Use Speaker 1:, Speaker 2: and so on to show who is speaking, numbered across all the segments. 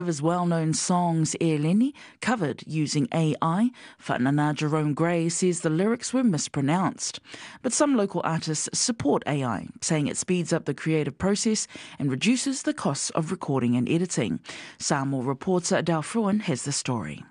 Speaker 1: Of his well-known songs, Eleni, covered using AI, Whanana Jerome Gray says the lyrics were mispronounced. But some local artists support AI, saying it speeds up the creative process and reduces the costs of recording and editing. Samoa reporter Adele Fruin has the story.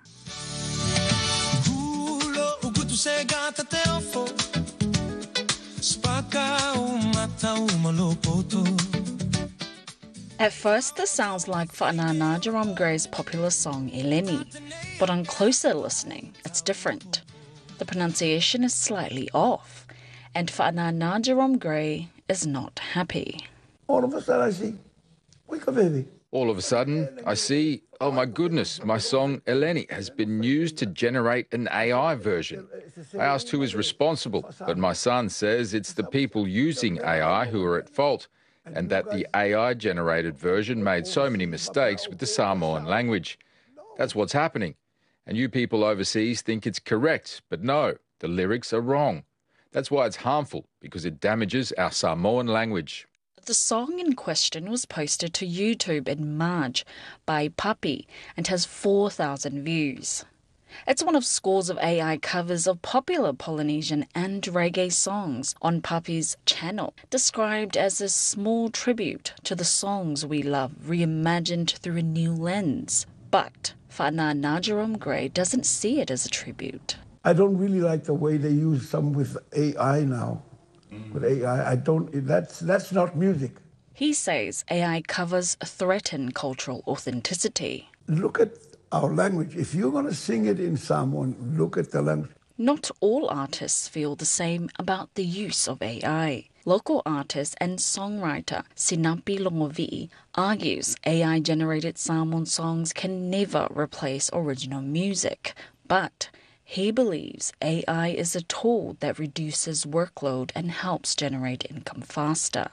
Speaker 2: At first, this sounds like Whanana Jerome Gray's popular song Eleni, but on closer listening, it's different. The pronunciation is slightly off, and Whanana Jerome Gray is not happy.
Speaker 3: All of a sudden I see, wake up baby.
Speaker 4: All of a sudden, I see, oh my goodness, my song Eleni has been used to generate an AI version. I asked who is responsible, but my son says it's the people using AI who are at fault, and that the AI-generated version made so many mistakes with the Samoan language. That's what's happening. And you people overseas think it's correct, but no, the lyrics are wrong. That's why it's harmful, because it damages our Samoan language.
Speaker 2: The song in question was posted to YouTube in March by Papi and has 4,000 views. It's one of scores of AI covers of popular Polynesian and reggae songs on Papi's channel, described as a small tribute to the songs we love, reimagined through a new lens. But Whanana Jerome Gray doesn't see it as a tribute.
Speaker 3: I don't really like the way they use some with AI now. With AI, that's not music.
Speaker 2: He says AI covers threaten cultural authenticity.
Speaker 3: Look at our language. If you're going to sing it in Samoan, look at the language.
Speaker 2: Not all artists feel the same about the use of AI. Local artist and songwriter Sinapi Longovi'i argues AI-generated Samoan songs can never replace original music, but he believes AI is a tool that reduces workload and helps generate income faster.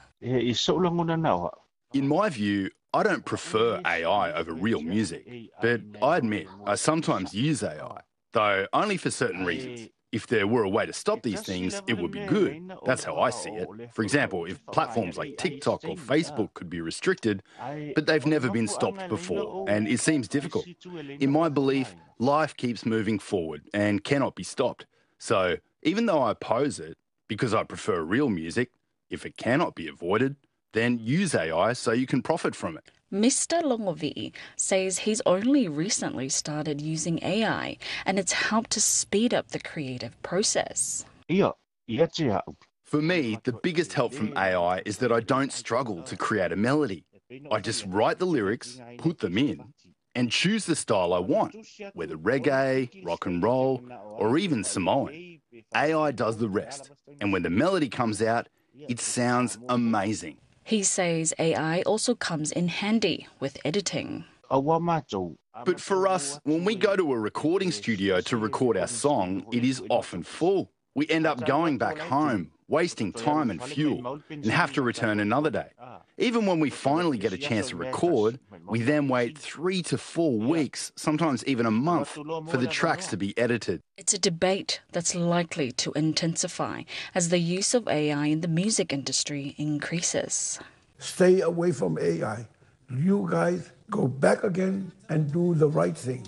Speaker 5: In my view, I don't prefer AI over real music, but I admit I sometimes use AI, though only for certain reasons. If there were a way to stop these things, it would be good. That's how I see it. For example, if platforms like TikTok or Facebook could be restricted, but they've never been stopped before, and it seems difficult. In my belief, life keeps moving forward and cannot be stopped. So even though I oppose it, because I prefer real music, if it cannot be avoided, then use AI so you can profit from it.
Speaker 2: Mr. Longovi'i says he's only recently started using AI and it's helped to speed up the creative process.
Speaker 5: For me, the biggest help from AI is that I don't struggle to create a melody. I just write the lyrics, put them in, and choose the style I want, whether reggae, rock and roll, or even Samoan. AI does the rest, and when the melody comes out, it sounds amazing.
Speaker 2: He says AI also comes in handy with editing.
Speaker 5: But for us, when we go to a recording studio to record our song, it is often full. We end up going back home, wasting time and fuel, and have to return another day. Even when we finally get a chance to record, we then wait 3 to 4 weeks, sometimes even a month, for the tracks to be edited.
Speaker 2: It's a debate that's likely to intensify as the use of AI in the music industry increases.
Speaker 3: Stay away from AI. You guys go back again and do the right thing.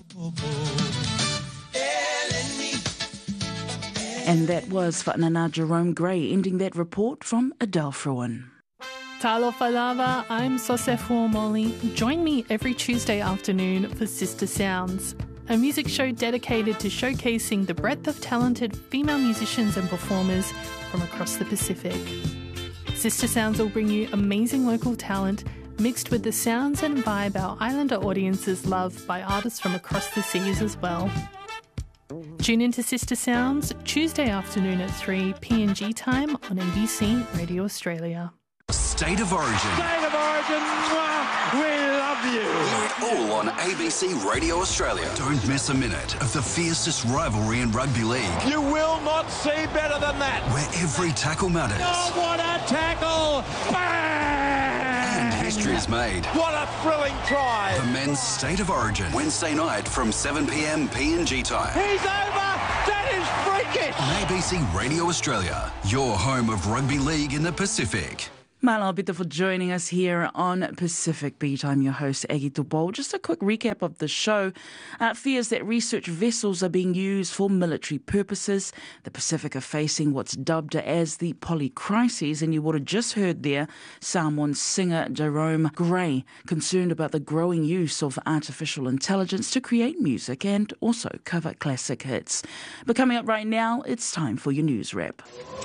Speaker 1: And that was Whanana Jerome Gray ending that report from Adele Fruin.
Speaker 6: Talofa lava, I'm Sosefu Omoli. Join me every Tuesday afternoon for Sister Sounds, a music show dedicated to showcasing the breadth of talented female musicians and performers from across the Pacific. Sister Sounds will bring you amazing local talent mixed with the sounds and vibe our islander audiences love by artists from across the seas as well. Tune into Sister Sounds Tuesday afternoon at 3 PNG time on ABC Radio Australia.
Speaker 7: State of Origin.
Speaker 8: State of Origin, we love you.
Speaker 7: Hear it all on ABC Radio Australia. Don't miss a minute of the fiercest rivalry in rugby league.
Speaker 8: You will not see better than that.
Speaker 7: Where every tackle matters.
Speaker 8: Oh, what a tackle! Bang!
Speaker 7: And history is made.
Speaker 8: What a thrilling try.
Speaker 7: The men's State of Origin. Wednesday night from 7 p.m. PNG time.
Speaker 8: He's over! That is freakish!
Speaker 7: On ABC Radio Australia, your home of rugby league in the Pacific.
Speaker 1: Malo Bita for joining us here on Pacific Beat. I'm your host, Aggie Tupou. Just a quick recap of the show. Fears that research vessels are being used for military purposes. The Pacific are facing what's dubbed as the polycrisis, and you would have just heard there Samoan singer Jerome Gray concerned about the growing use of artificial intelligence to create music and also cover classic hits. But coming up right now, it's time for your news wrap.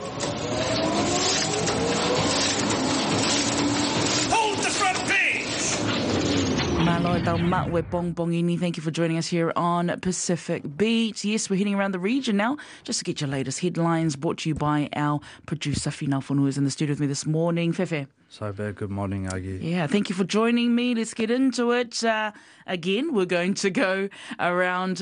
Speaker 1: Malo tau matwe pong pongini. Thank you for joining us here on Pacific Beat. Yes, we're heading around the region now just to get your latest headlines, brought to you by our producer Finau Whanu, who's in the studio with me this morning. Fefe.
Speaker 9: So very good morning, Aggie.
Speaker 1: Yeah, thank you for joining me. Let's get into it. Again, we're going to go around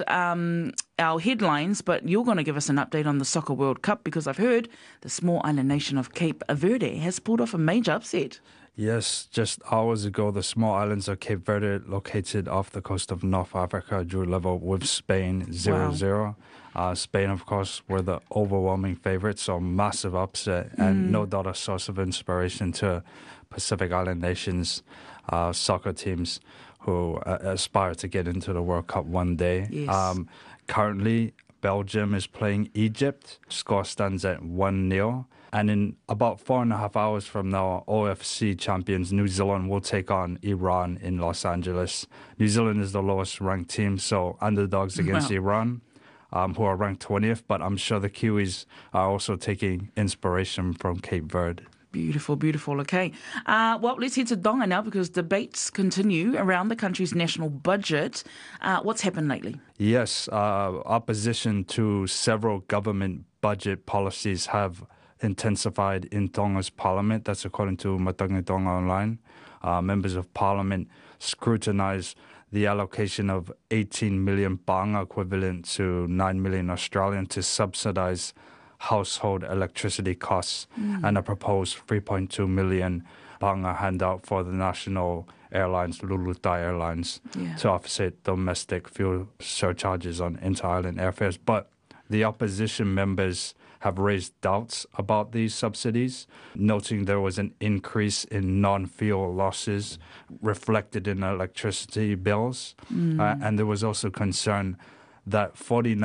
Speaker 1: our headlines, but you're going to give us an update on the Soccer World Cup, because I've heard the small island nation of Cape Verde has pulled off a major upset.
Speaker 9: Yes, just hours ago, the small islands of Cape Verde, located off the coast of North Africa, drew level with Spain 0-0. Spain, of course, were the overwhelming favourites, so massive upset, and no doubt a source of inspiration to Pacific Island nations, soccer teams who aspire to get into the World Cup one day.
Speaker 1: Yes.
Speaker 9: Currently, Belgium is playing Egypt. Score stands at 1-0. And in about 4.5 hours from now, OFC champions New Zealand will take on Iran in Los Angeles. New Zealand is the lowest ranked team, so underdogs against Iran, who are ranked 20th. But I'm sure the Kiwis are also taking inspiration from Cape Verde.
Speaker 1: Beautiful, beautiful. Okay. Well, let's head to Tonga now, because debates continue around the country's national budget. What's happened lately?
Speaker 9: Yes, opposition to several government budget policies have intensified in Tonga's parliament. That's according to Matangi Tonga Online. Members of parliament scrutinise the allocation of 18 million pānga, equivalent to 9 million Australian, to subsidise household electricity costs, and a proposed 3.2 million pānga handout for the national airlines, Lulutai Airlines, to offset domestic fuel surcharges on inter-island airfares. But the opposition members have raised doubts about these subsidies, noting there was an increase in non-fuel losses reflected in electricity bills. And there was also concern that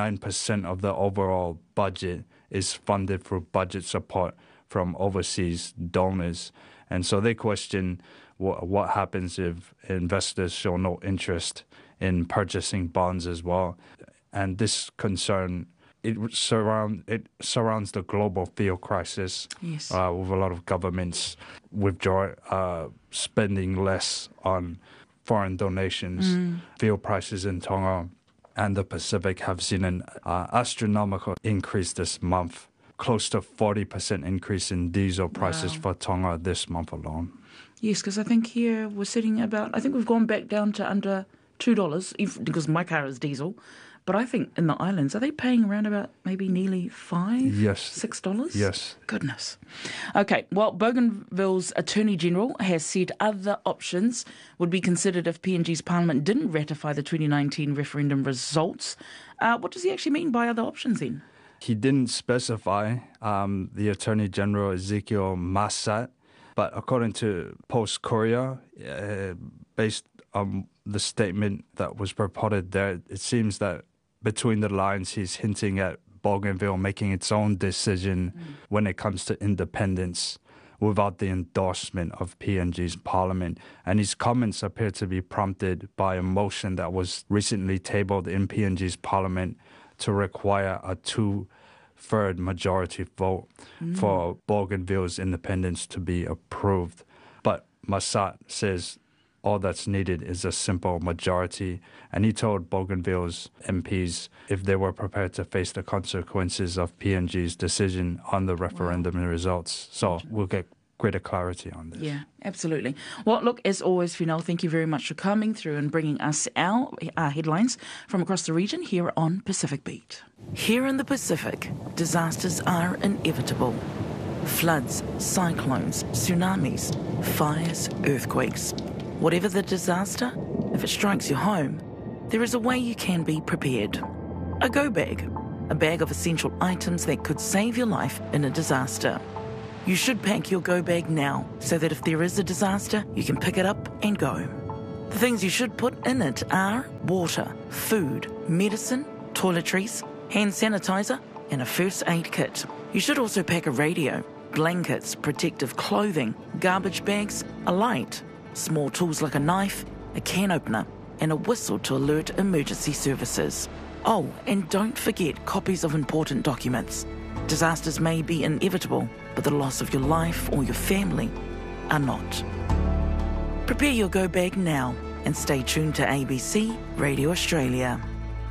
Speaker 9: 49% of the overall budget is funded through budget support from overseas donors. And so they question what happens if investors show no interest in purchasing bonds as well. And this concern, it surrounds the global fuel crisis, with a lot of governments spending less on foreign donations. Fuel prices in Tonga and the Pacific have seen an astronomical increase this month, close to 40% increase in diesel prices for Tonga this month alone.
Speaker 1: Yes, because I think here we're sitting I think we've gone back down to under $2, because my car is diesel. But I think in the islands, are they paying around about maybe nearly $5?
Speaker 9: Yes.
Speaker 1: $6?
Speaker 9: Yes.
Speaker 1: Goodness. Okay, well, Bougainville's Attorney General has said other options would be considered if PNG's Parliament didn't ratify the 2019 referendum results. What does he actually mean by other options then?
Speaker 9: He didn't specify. The Attorney General, Ezekiel Massat, but according to Post Courier, based on the statement that was purported there, it seems that between the lines, he's hinting at Bougainville making its own decision when it comes to independence without the endorsement of PNG's parliament. And his comments appear to be prompted by a motion that was recently tabled in PNG's parliament to require a 2/3 majority vote for Bougainville's independence to be approved. But Massat says all that's needed is a simple majority. And he told Bougainville's MPs if they were prepared to face the consequences of PNG's decision on the referendum results. So we'll get greater clarity on this.
Speaker 1: Yeah, absolutely. Well, look, as always, Finau, thank you very much for coming through and bringing us our headlines from across the region here on Pacific Beat. Here in the Pacific, disasters are inevitable. Floods, cyclones, tsunamis, fires, earthquakes. Whatever the disaster, if it strikes your home, there is a way you can be prepared. A go bag, a bag of essential items that could save your life in a disaster. You should pack your go bag now so that if there is a disaster, you can pick it up and go. The things you should put in it are water, food, medicine, toiletries, hand sanitizer, and a first aid kit. You should also pack a radio, blankets, protective clothing, garbage bags, a light, small tools like a knife, a can opener, and a whistle to alert emergency services. Oh, and don't forget copies of important documents. Disasters may be inevitable, but the loss of your life or your family are not. Prepare your go bag now and stay tuned to ABC Radio Australia.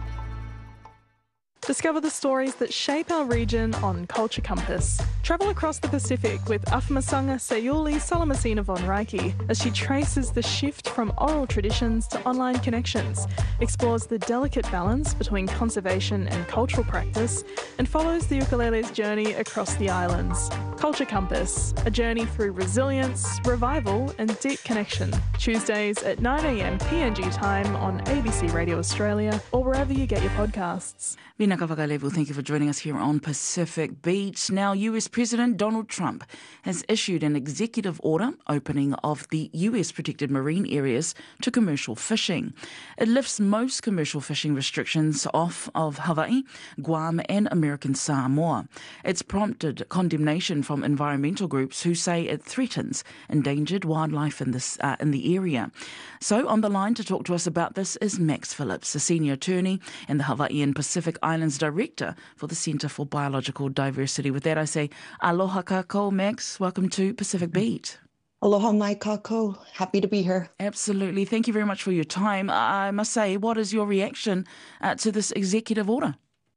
Speaker 6: Discover the stories that shape our region on Culture Compass. Travel across the Pacific with Afamasanga Sayuli Salamasina von Reiki as she traces the shift from oral traditions to online connections, explores the delicate balance between conservation and cultural practice, and follows the ukulele's journey across the islands. Culture Compass, a journey through resilience, revival and deep connection. Tuesdays at 9 a.m. PNG time on ABC Radio Australia or wherever you get your podcasts.
Speaker 1: Vinaka Vakalevu, thank you for joining us here on Pacific Beat. Now, US President Donald Trump has issued an executive order opening of the US protected marine areas to commercial fishing. It lifts most commercial fishing restrictions off of Hawaii, Guam and American Samoa. It's prompted condemnation from environmental groups who say it threatens endangered wildlife in the area. So on the line to talk to us about this is Max Phillips, a senior attorney and the Hawaiian Pacific Islands Director for the Centre for Biological Diversity. With that, I say aloha kākou, Max. Welcome to Pacific Beat.
Speaker 10: Aloha mai kākou. Happy to be here.
Speaker 1: Absolutely. Thank you very much for your time. I must say, what is your reaction to this executive order?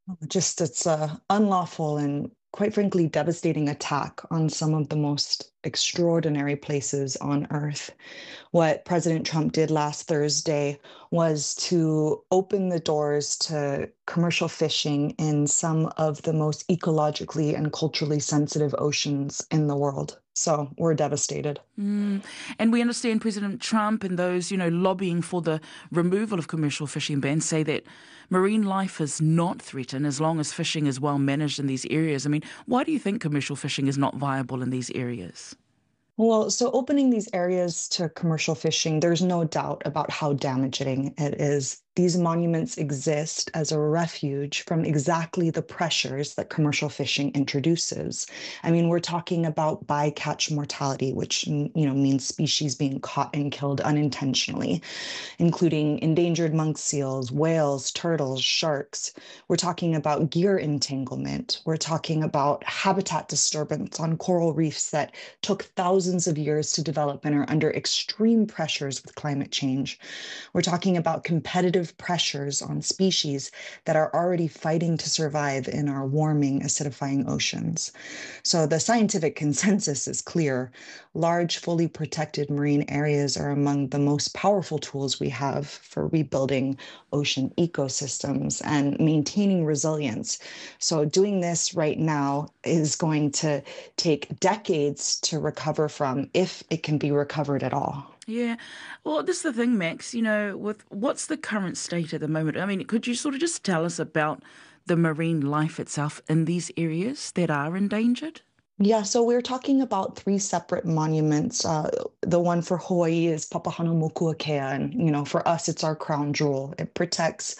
Speaker 10: It's unlawful and quite frankly devastating attack on some of the most extraordinary places on Earth. What President Trump did last Thursday was to open the doors to commercial fishing in some of the most ecologically and culturally sensitive oceans in the world. So we're devastated.
Speaker 1: And we understand President Trump and those, lobbying for the removal of commercial fishing bans say that marine life is not threatened as long as fishing is well managed in these areas. I mean, why do you think commercial fishing is not viable in these areas?
Speaker 10: Well, so opening these areas to commercial fishing, there's no doubt about how damaging it is. These monuments exist as a refuge from exactly the pressures that commercial fishing introduces. I mean, we're talking about bycatch mortality, which, means species being caught and killed unintentionally, including endangered monk seals, whales, turtles, sharks. We're talking about gear entanglement. We're talking about habitat disturbance on coral reefs that took thousands of years to develop and are under extreme pressures with climate change. We're talking about competitive pressures on species that are already fighting to survive in our warming, acidifying oceans. So the scientific consensus is clear. Large, fully protected marine areas are among the most powerful tools we have for rebuilding ocean ecosystems and maintaining resilience. So doing this right now is going to take decades to recover from, if it can be recovered at all.
Speaker 1: Yeah. Well, this is the thing, Max, with what's the current state at the moment? I mean, could you sort of just tell us about the marine life itself in these areas that are endangered?
Speaker 10: Yeah, so we're talking about three separate monuments. The one for Hawaii is Papahanaumokuakea, and for us, it's our crown jewel. It protects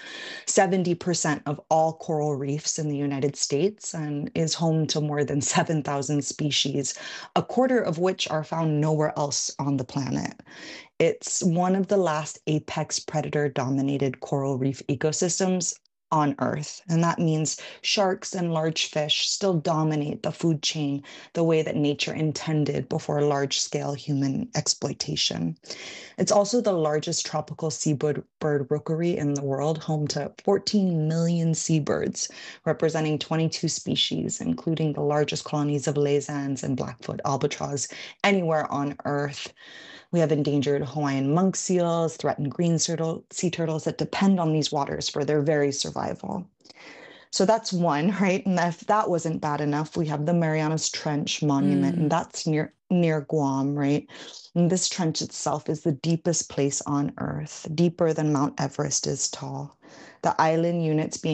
Speaker 10: 70% of all coral reefs in the United States and is home to more than 7,000 species, a quarter of which are found nowhere else on the planet. It's one of the last apex predator-dominated coral reef ecosystems on Earth. And that means sharks and large fish still dominate the food chain the way that nature intended before large-scale human exploitation. It's also the largest tropical seabird rookery in the world, home to 14 million seabirds, representing 22 species, including the largest colonies of laysans and Blackfoot albatross anywhere on Earth. We have endangered Hawaiian monk seals, threatened green sea turtles that depend on these waters for their very survival. So that's one, right? And if that wasn't bad enough, we have the Marianas Trench Monument, and that's near Guam, right? And this trench itself is the deepest place on Earth, deeper than Mount Everest is tall. The island units being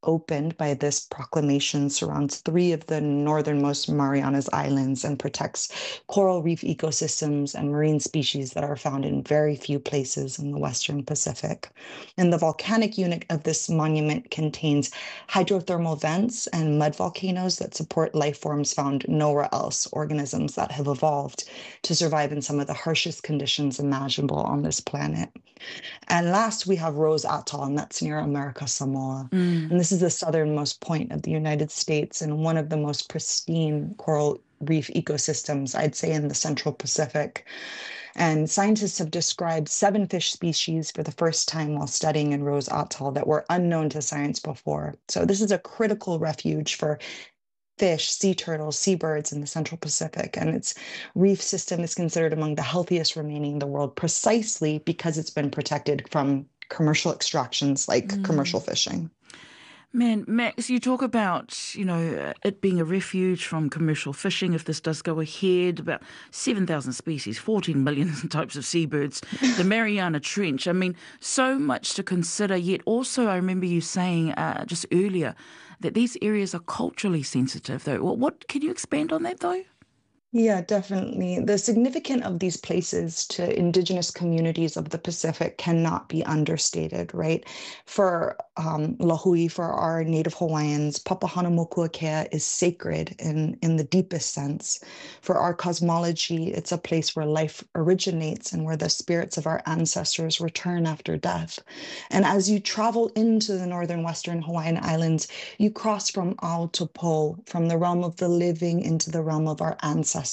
Speaker 10: opened by this proclamation surrounds 3 of the northernmost Marianas Islands and protects coral reef ecosystems and marine species that are found in very few places in the Western Pacific. And the volcanic unit of this monument contains hydrothermal vents and mud volcanoes that support life forms found nowhere else, organisms that have evolved to survive in some of the harshest conditions imaginable on this planet. And last, we have Rose Atoll, and that's near America Samoa. And this is the southernmost point of the United States and one of the most pristine coral reef ecosystems, I'd say, in the Central Pacific. And scientists have described 7 fish species for the first time while studying in Rose Atoll that were unknown to science before. So this is a critical refuge for fish, sea turtles, seabirds in the Central Pacific. And its reef system is considered among the healthiest remaining in the world precisely because it's been protected from commercial extractions like commercial fishing.
Speaker 1: Man, Max, you talk about, it being a refuge from commercial fishing if this does go ahead, about 7,000 species, 14 million types of seabirds, the Mariana Trench. I mean, so much to consider, yet also I remember you saying just earlier that these areas are culturally sensitive, though. What can you expand on that, though?
Speaker 10: Yeah, definitely. The significance of these places to Indigenous communities of the Pacific cannot be understated, right? For Lahui, for our Native Hawaiians, Papahanaumokuakea is sacred in the deepest sense. For our cosmology, it's a place where life originates and where the spirits of our ancestors return after death. And as you travel into the northern Western Hawaiian Islands, you cross from ao to po, from the realm of the living into the realm of our ancestors.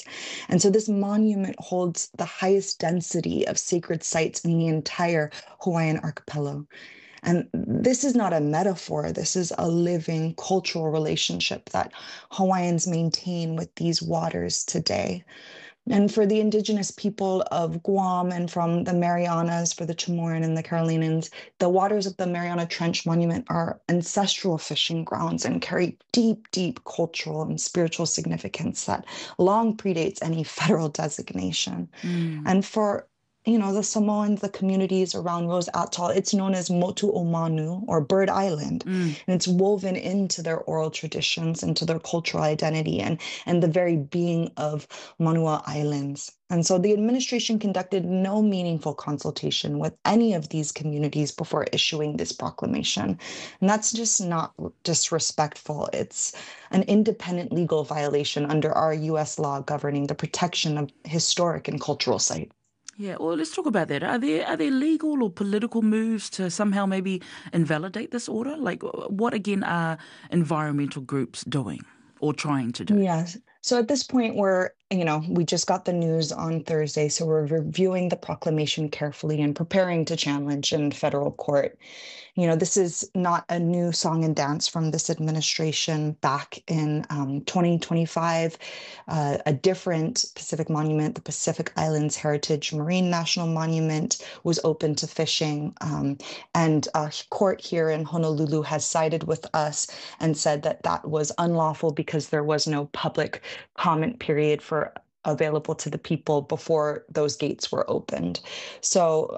Speaker 10: And so this monument holds the highest density of sacred sites in the entire Hawaiian archipelago. And this is not a metaphor. This is a living cultural relationship that Hawaiians maintain with these waters today. And for the Indigenous people of Guam and from the Marianas, for the Chamorro and the Carolinians, the waters of the Mariana Trench Monument are ancestral fishing grounds and carry deep, deep cultural and spiritual significance that long predates any federal designation. And for the Samoans, the communities around Rose Atoll, it's known as Motu o Manu, or Bird Island. And it's woven into their oral traditions, into their cultural identity, and the very being of Manua Islands. And so the administration conducted no meaningful consultation with any of these communities before issuing this proclamation. And that's just not disrespectful. It's an independent legal violation under our U.S. law governing the protection of historic and cultural sites.
Speaker 1: Yeah, well, let's talk about that. Are there legal or political moves to somehow maybe invalidate this order? Like, what again are environmental groups doing or trying to do?
Speaker 10: Yes. So at this point, we just got the news on Thursday, so we're reviewing the proclamation carefully and preparing to challenge in federal court. This is not a new song and dance from this administration. Back in 2025, a different Pacific monument, the Pacific Islands Heritage Marine National Monument, was open to fishing. And a court here in Honolulu has sided with us and said that that was unlawful because there was no public comment period available to the people before those gates were opened. So,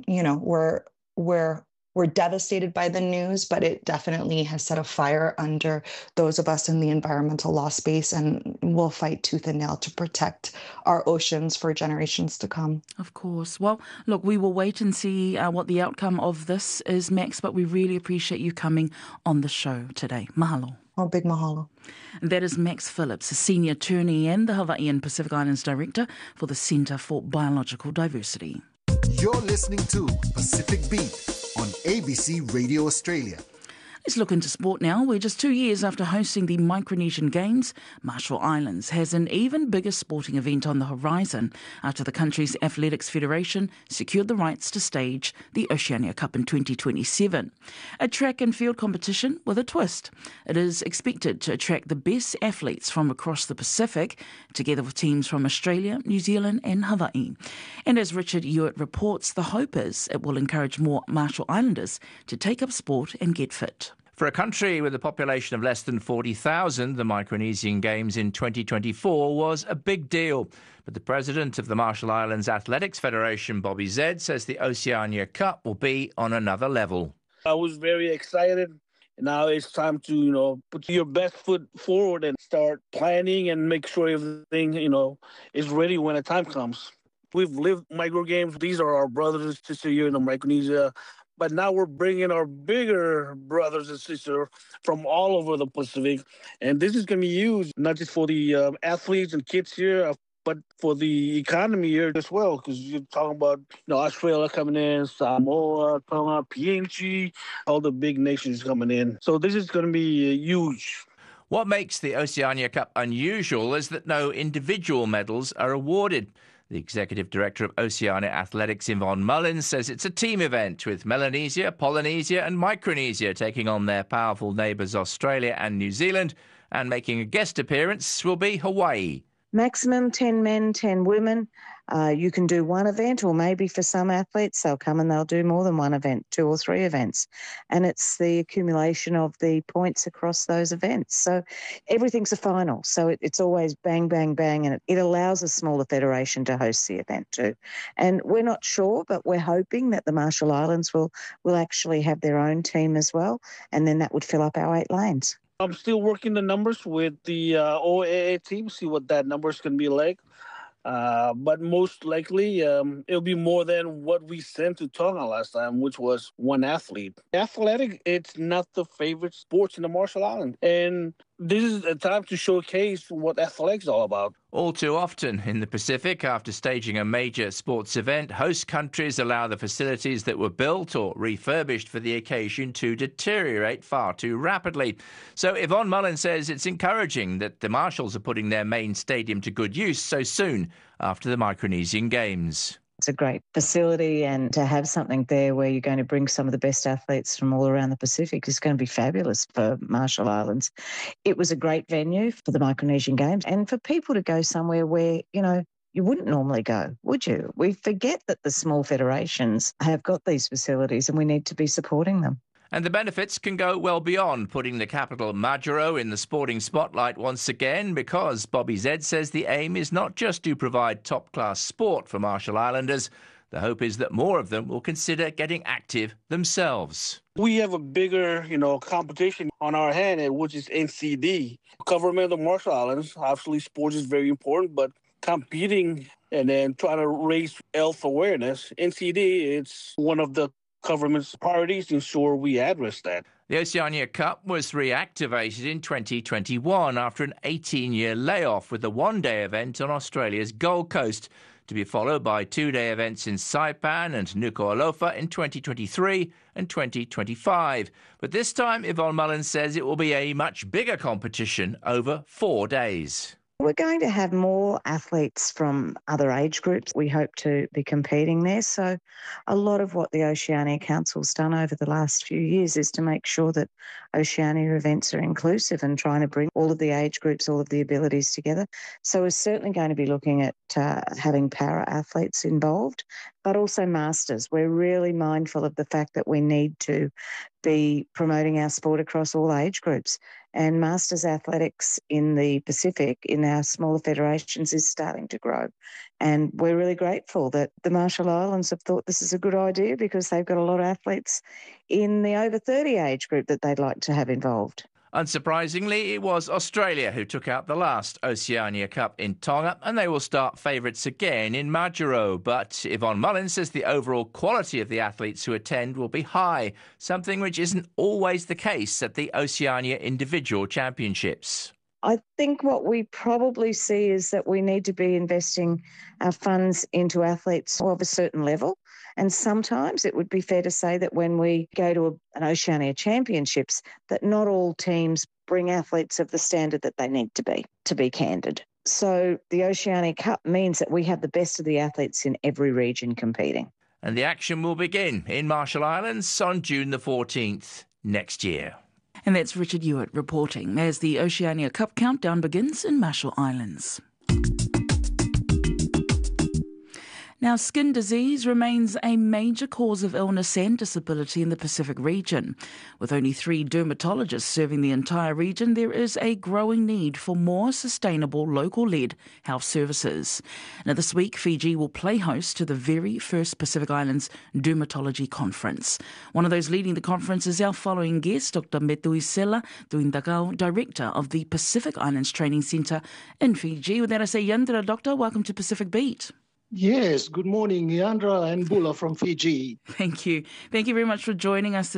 Speaker 10: we're devastated by the news, but it definitely has set a fire under those of us in the environmental law space, and we'll fight tooth and nail to protect our oceans for generations to come.
Speaker 1: Of course. Well, look, we will wait and see what the outcome of this is, Max, but we really appreciate you coming on the show today. Mahalo.
Speaker 10: Oh, big mahalo.
Speaker 1: That is Max Phillips, a senior attorney and the Hawaiian Pacific Islands Director for the Centre for Biological Diversity.
Speaker 11: You're listening to Pacific Beat on ABC Radio Australia.
Speaker 1: Let's look into sport now, where just 2 years after hosting the Micronesian Games, Marshall Islands has an even bigger sporting event on the horizon after the country's Athletics Federation secured the rights to stage the Oceania Cup in 2027. A track and field competition with a twist. It is expected to attract the best athletes from across the Pacific, together with teams from Australia, New Zealand and Hawaii. And as Richard Hewitt reports, the hope is it will encourage more Marshall Islanders to take up sport and get fit.
Speaker 12: For a country with a population of less than 40,000, the Micronesian Games in 2024 was a big deal. But the president of the Marshall Islands Athletics Federation, Bobby Zed, says the Oceania Cup will be on another level.
Speaker 13: I was very excited Now it's time to, put your best foot forward and start planning and make sure everything, is ready when the time comes. We've lived micro games. These are our brothers and sisters here in Micronesia. But now we're bringing our bigger brothers and sisters from all over the Pacific. And this is going to be used not just for the athletes and kids here, but for the economy here as well, because you're talking about Australia coming in, Samoa, Tonga, PNG, all the big nations coming in. So this is going to be huge.
Speaker 12: What makes the Oceania Cup unusual is that no individual medals are awarded. The Executive Director of Oceania Athletics, Yvonne Mullins, says it's a team event with Melanesia, Polynesia and Micronesia taking on their powerful neighbours Australia and New Zealand, and making a guest appearance will be Hawaii.
Speaker 14: Maximum 10 men, 10 women. You can do one event, or maybe for some athletes, they'll come and they'll do more than one event, 2 or 3 events. And it's the accumulation of the points across those events. So everything's a final. So it's always bang, bang, bang. And it allows a smaller federation to host the event too. And we're not sure, but we're hoping that the Marshall Islands will actually have their own team as well. And then that would fill up our 8 lanes.
Speaker 13: I'm still working the numbers with the OAA team, see what that number is going to be like. But most likely, it'll be more than what we sent to Tonga last time, which was 1 athlete. Athletic, it's not the favorite sports in the Marshall Islands. And this is a time to showcase what athletics is all about.
Speaker 12: All too often in the Pacific, after staging a major sports event, host countries allow the facilities that were built or refurbished for the occasion to deteriorate far too rapidly. So Yvonne Mullins says it's encouraging that the Marshalls are putting their main stadium to good use so soon after the Micronesian Games.
Speaker 14: It's a great facility, and to have something there where you're going to bring some of the best athletes from all around the Pacific is going to be fabulous for Marshall Islands. It was a great venue for the Micronesian Games, and for people to go somewhere where, you wouldn't normally go, would you? We forget that the small federations have got these facilities and we need to be supporting them.
Speaker 12: And the benefits can go well beyond putting the capital Majuro in the sporting spotlight once again, because Bobby Zed says the aim is not just to provide top-class sport for Marshall Islanders. The hope is that more of them will consider getting active themselves.
Speaker 13: We have a bigger, competition on our hand, which is NCD. Government of the Marshall Islands, obviously sports is very important, but competing and then trying to raise health awareness, NCD, it's one of the government's priorities to ensure we address that.
Speaker 12: The Oceania Cup was reactivated in 2021 after an 18-year layoff, with a 1-day event on Australia's Gold Coast, to be followed by 2-day events in Saipan and Nuku'alofa in 2023 and 2025. But this time, Yvonne Mullins says it will be a much bigger competition over 4 days.
Speaker 14: We're going to have more athletes from other age groups. We hope to be competing there. So a lot of what the Oceania Council's done over the last few years is to make sure that Oceania events are inclusive and trying to bring all of the age groups, all of the abilities together. So we're certainly going to be looking at having para-athletes involved, but also masters. We're really mindful of the fact that we need to be promoting our sport across all age groups. And masters athletics in the Pacific, in our smaller federations, is starting to grow. And we're really grateful that the Marshall Islands have thought this is a good idea, because they've got a lot of athletes in the over 30 age group that they'd like to have involved.
Speaker 12: Unsurprisingly, it was Australia who took out the last Oceania Cup in Tonga, and they will start favourites again in Majuro. But Yvonne Mullins says the overall quality of the athletes who attend will be high, something which isn't always the case at the Oceania Individual Championships.
Speaker 14: I think what we probably see is that we need to be investing our funds into athletes of a certain level. And sometimes it would be fair to say that when we go to an Oceania Championships, that not all teams bring athletes of the standard that they need to be candid. So the Oceania Cup means that we have the best of the athletes in every region competing.
Speaker 12: And the action will begin in Marshall Islands on June the 14th next year.
Speaker 1: And that's Richard Hewitt reporting as the Oceania Cup countdown begins in Marshall Islands. Now, skin disease remains a major cause of illness and disability in the Pacific region. With only 3 dermatologists serving the entire region, there is a growing need for more sustainable local-led health services. Now, this week, Fiji will play host to the very first Pacific Islands Dermatology Conference. One of those leading the conference is our following guest, Dr. Metuisela Tuindagao, Director of the Pacific Islands Training Centre in Fiji. With that, I say, Yandra, Doctor, welcome to Pacific Beat.
Speaker 15: Yes, good morning, Yandra and Bula from Fiji.
Speaker 1: Thank you. Thank you very much for joining us